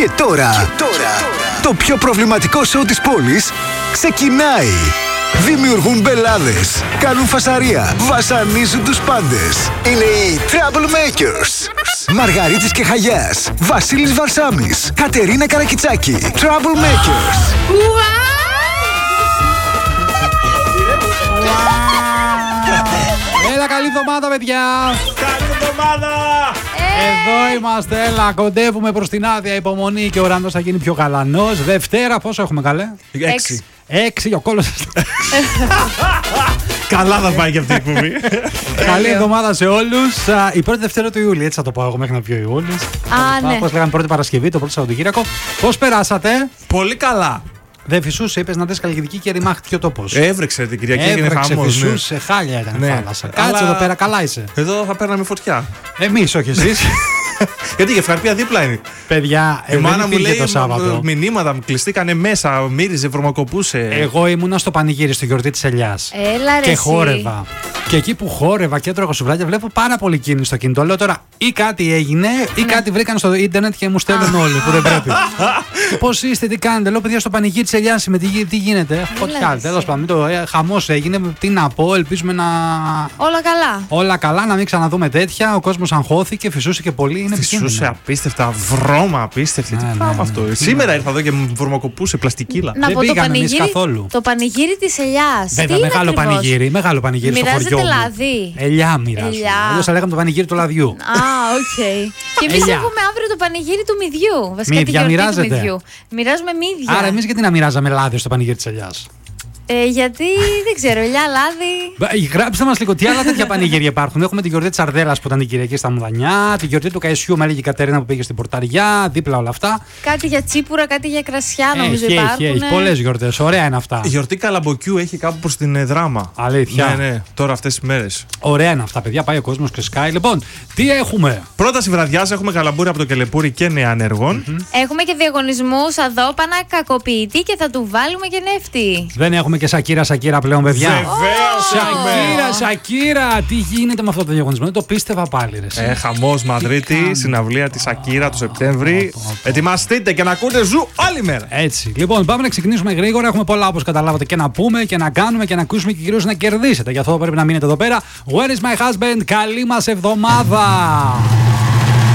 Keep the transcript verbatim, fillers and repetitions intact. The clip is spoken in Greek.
Και τώρα, και τώρα, το πιο προβληματικό σοου της πόλης ξεκινάει. Δημιουργούν μπελάδες, κάνουν φασαρία, βασανίζουν τους πάντες. Είναι οι Troublemakers. Μαργαρίτης και Χαγιάς, Βασίλης Βαρσάμης, Κατερίνα Καρακιτσάκη. Troublemakers. Έλα, καλή εβδομάδα, παιδιά! Καλή εβδομάδα! Εδώ είμαστε, έλα, κοντεύουμε προς την άδεια υπομονή και ο ουρανός θα γίνει πιο γαλανός. Δευτέρα, πόσο έχουμε, καλέ? Έξι. Έξι, ο κόλλος. Καλά θα πάει και αυτή η εκπομπή. Καλή εβδομάδα σε όλους. Α, Η πρώτη Δευτέρα του Ιούλη, έτσι θα το πω εγώ μέχρι να πει ο Ιούλης. Α, ναι. Πώς λέγαμε, πρώτη Παρασκευή, το πρώτο Σαββατοκύριακο. Πώς περάσατε? Πολύ καλά. Δεν φυσούσε, είπες να δεις καλλιτική και ρημάχτηκε ο τόπος. Έβρεξε την Κυριακή, έγινε Έβρεξε, χαμός. φυσούσε, χάλια ήταν η Ναι. θάλασσα. Αλλά- Κάτσε εδώ πέρα, καλά είσαι. Εδώ θα παίρναμε φωτιά. Εμείς, όχι εσείς. Γιατί η Ευχαρπία δίπλα είναι. Παιδιά, Η ε, δεν μάνα μου υπήρχε λέει το Σάββατο. μηνύματα, μου κλειστήκανε μέσα, μύριζε, βρωμοκοπούσε. Εγώ ήμουνα στο πανηγύρι στη γιορτή της Ελιάς. Έλα ρε Και εσύ. χόρευα. Και εκεί που χόρευα και έτρωγα σουβλάκια, βλέπω πάρα πολύ κίνηση στο κινητό. Λέω τώρα, ή κάτι έγινε, ή κάτι βρήκαν στο ίντερνετ και μου στέλνουν όλοι που δεν πρέπει. Πώς είστε, τι κάνετε? Λέω, παιδιά, στο πανηγύρι της Ελιάς είμαι, τι, τι γίνεται? Φωτιά, εσύ. τέλος πάντων. μην το- ε, Χαμός έγινε. Τι να πω, ελπίζουμε να. Όλα καλά. Όλα καλά, να μην ξαναδούμε τέτοια. Ο κόσμος αγχώθηκε, φυσούσε και πολύ. Είναι Φυσούσε επικίνδυνο. απίστευτα, βρώμα απίστευτη. Ναι, Τι ναι, πράγμα ναι. αυτό. Σήμερα ήρθα εδώ και μου βρωμοκοπούσε πλαστικίλα. Να Δεν πω το πήγαμε εμείς πανηγύρι, καθόλου. το πανηγύρι της Ελιάς. Βέβαια, Τι είναι μεγάλο ακριβώς? πανηγύρι, μεγάλο πανηγύρι στο Μοιράζετε χωριό μου. λάδι? Ελιά μοιράζουμε. Ελιά. Αλλιώς θα λέγαμε το πανηγύρι του λαδιού. Α, οκ. Και εμείς Ελιά. έχουμε αύριο το πανηγύρι του μυδιού. Βασικά τη Μύδια γιορτή του μοιράζετε? μυδιού. Μοιράζουμε μύδια. Άρα, εμείς γιατί να μοιράζαμε λάδι στο πανηγύρι της Ελιάς? Ε, γιατί δεν ξέρω, ελιά, λάδι. Μπα, Γράψτε μας λίγο τι άλλα τέτοια πανηγύρια υπάρχουν. Έχουμε τη γιορτή της Αρδέλας που ήταν την Κυριακή στα Μουδανιά, τη γιορτή του Καϊσιού με έλεγε η Κατερίνα που πήγε στην Πορταριά, δίπλα όλα αυτά. Κάτι για τσίπουρα, κάτι για κρασιά νομίζω Έχει, υπάρχουν. έχει, έχει. Πολλές γιορτές. Ωραία είναι αυτά. Η γιορτή Καλαμποκιού έχει κάπου προς την ε, Δράμα. Αλήθεια. Ναι, ναι, τώρα αυτές τις μέρες. Ωραία είναι αυτά, παιδιά. Πάει ο κόσμος και σκάει. Λοιπόν, τι έχουμε? Πρόταση βραδιάς, έχουμε καλαμπούρι από το Κελεπούρι και νεανεργών. Έχουμε και διαγωνισμούς αδόπανα κακοποιητή και θα του βάλουμε και νεύτη. Δεν έχουμε και Σακύρα, Σακύρα πλέον, παιδιά. Βεβαίως έχουμε. Σακύρα, Σακύρα, τι γίνεται με αυτό το διαγωνισμό? Δεν το πίστευα πάλι, ρε. Ε, χαμός Μαδρίτη, κάνει? συναυλία της Ακύρα το Σεπτέμβρη. Ετοιμαστείτε και να ακούτε ζου όλη μέρα. Έτσι. Λοιπόν, πάμε να ξεκινήσουμε γρήγορα. Έχουμε πολλά, όπως καταλάβατε, και να πούμε και να κάνουμε και να ακούσουμε και κυρίως να κερδίσετε. Γι' αυτό πρέπει να μείνετε εδώ πέρα. Where is my husband? Καλή μας εβδομάδα!